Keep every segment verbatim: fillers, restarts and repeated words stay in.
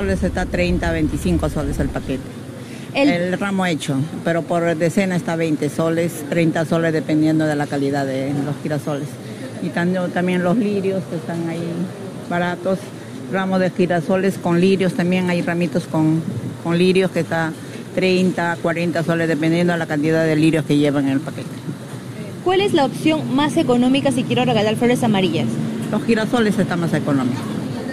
girasoles está treinta, veinticinco soles el paquete. El, el ramo hecho, pero por decena está veinte soles, treinta soles dependiendo de la calidad de los girasoles. Y también los lirios que están ahí baratos, ramos de girasoles con lirios, también hay ramitos con, con lirios que está treinta, cuarenta soles dependiendo de la cantidad de lirios que llevan en el paquete. ¿Cuál es la opción más económica si quiero regalar flores amarillas? Los girasoles están más económicos.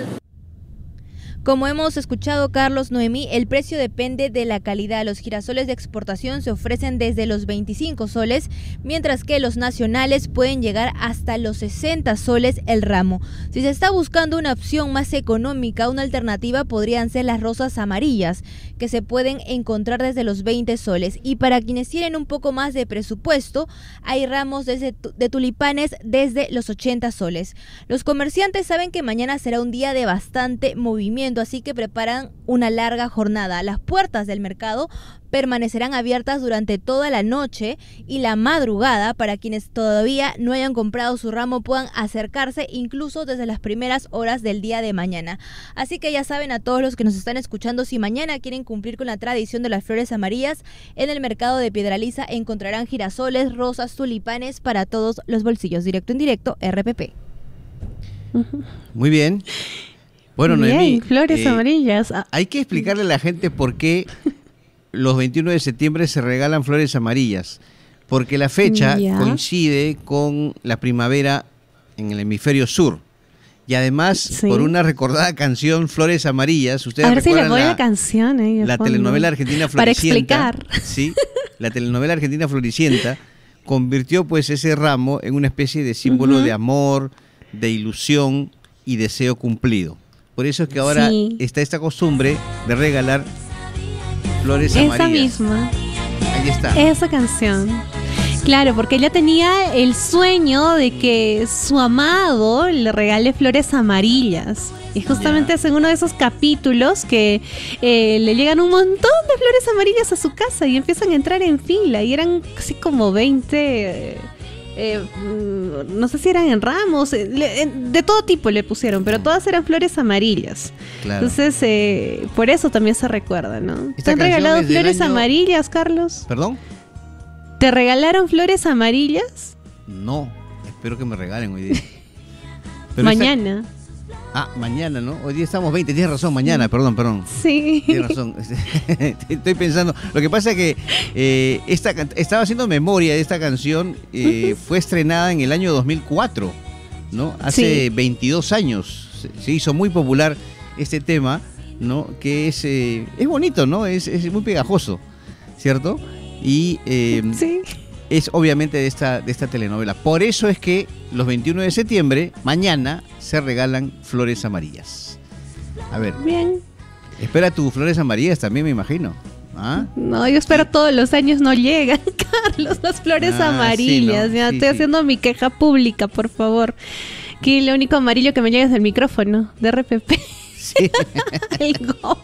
Como hemos escuchado, Carlos, Noemí, el precio depende de la calidad. Los girasoles de exportación se ofrecen desde los veinticinco soles, mientras que los nacionales pueden llegar hasta los sesenta soles el ramo. Si se está buscando una opción más económica, una alternativa podrían ser las rosas amarillas, que se pueden encontrar desde los veinte soles. Y para quienes tienen un poco más de presupuesto, hay ramos desde de tulipanes desde los ochenta soles. Los comerciantes saben que mañana será un día de bastante movimiento, así que preparan una larga jornada. Las puertas del mercado permanecerán abiertas durante toda la noche y la madrugada para quienes todavía no hayan comprado su ramo puedan acercarse incluso desde las primeras horas del día de mañana. Así que ya saben, a todos los que nos están escuchando, si mañana quieren cumplir con la tradición de las flores amarillas, en el mercado de Piedralíza encontrarán girasoles, rosas, tulipanes para todos los bolsillos. Directo en directo, R P P. Muy bien. Bueno, Bien, Noemí, flores eh, amarillas. hay que explicarle a la gente por qué los veintiuno de septiembre se regalan flores amarillas. Porque la fecha Ya. coincide con la primavera en el hemisferio sur. Y además, Sí. por una recordada canción, Flores Amarillas, ustedes A ver si le recuerdan voy la, la canción ahí de la fondo. telenovela argentina Para Floricienta. explicar. Sí, la telenovela argentina Floricienta convirtió pues ese ramo en una especie de símbolo Ujú. de amor, de ilusión y deseo cumplido. Por eso es que ahora Sí. está esta costumbre de regalar flores Esa amarillas. misma. Ahí está. Esa canción. Claro, porque ella tenía el sueño de que su amado le regale flores amarillas. Y justamente Ya. es en uno de esos capítulos que eh, le llegan un montón de flores amarillas a su casa y empiezan a entrar en fila. Y eran casi como veinte... Eh, eh, mm, no sé si eran en ramos, eh, le- en- de todo tipo le pusieron, pero todas eran flores amarillas. Claro. Entonces, eh, por eso también se recuerda, ¿no? ¿Te Esta han canción regalado es del flores año- amarillas, Carlos? ¿Perdón? ¿Te regalaron flores amarillas? No, espero que me regalen hoy día. Pero Mañana. esta- Ah, mañana, ¿no? Hoy día estamos veinte, tienes razón, mañana, perdón, perdón. Sí. Tienes razón. Estoy pensando. Lo que pasa es que eh, esta, can- estaba haciendo memoria de esta canción. eh, fue estrenada en el año dos mil cuatro, ¿no? Hace Sí. veintidós años. Se, se hizo muy popular este tema, ¿no? Que es, eh, es bonito, ¿no? Es, es muy pegajoso, ¿cierto? Y eh, Sí. es obviamente de esta, de esta telenovela. Por eso es que los veintiuno de septiembre, mañana, se regalan flores amarillas. A ver, Bien. espera tus flores amarillas también, me imagino. ¿Ah? No, yo espero todos los años no llegan, Carlos, las flores Ah, amarillas. sí, ¿no? Ya Sí, estoy sí. haciendo mi queja pública, por favor. Que lo único amarillo que me llega es el micrófono de R P P. Sí. El go.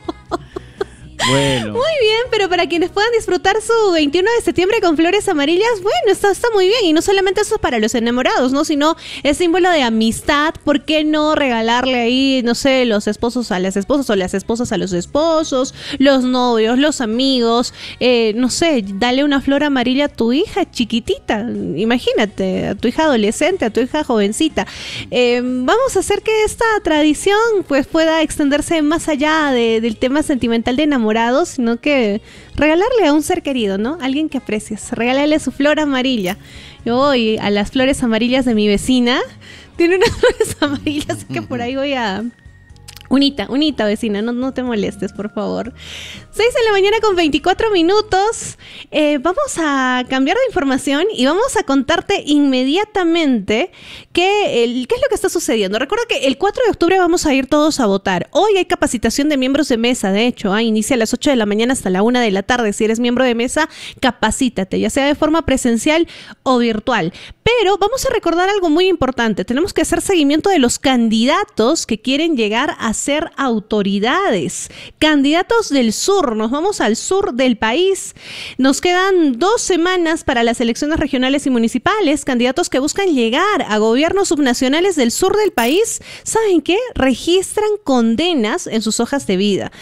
Bueno. Muy bien, pero para quienes puedan disfrutar su veintiuno de septiembre con flores amarillas, bueno, está, está muy bien. Y no solamente eso es para los enamorados, ¿no? Sino es símbolo de amistad. ¿Por qué no regalarle ahí, no sé, los esposos a las esposas o las esposas a los esposos, los novios, los amigos? Eh, no sé, dale una flor amarilla a tu hija chiquitita. Imagínate, a tu hija adolescente, a tu hija jovencita. Eh, vamos a hacer que esta tradición pues pueda extenderse más allá de- del tema sentimental de enamorados, sino que regalarle a un ser querido, ¿no? Alguien que aprecies. Regálale su flor amarilla. Yo voy a las flores amarillas de mi vecina. Tiene unas flores amarillas, así que por ahí voy a... Unita, unita vecina, no, no te molestes, por favor. seis de la mañana con veinticuatro minutos. Eh, vamos a cambiar de información y vamos a contarte inmediatamente qué, el, qué es lo que está sucediendo. Recuerda que el cuatro de octubre vamos a ir todos a votar. Hoy hay capacitación de miembros de mesa, de hecho, ¿ah? Inicia a las ocho de la mañana hasta la una de la tarde. Si eres miembro de mesa, capacítate, ya sea de forma presencial o virtual. Pero vamos a recordar algo muy importante. Tenemos que hacer seguimiento de los candidatos que quieren llegar a ser autoridades. Candidatos del sur. Nos vamos al sur del país. Nos quedan dos semanas para las elecciones regionales y municipales. Candidatos que buscan llegar a gobiernos subnacionales del sur del país, ¿saben qué? Registran condenas en sus hojas de vida.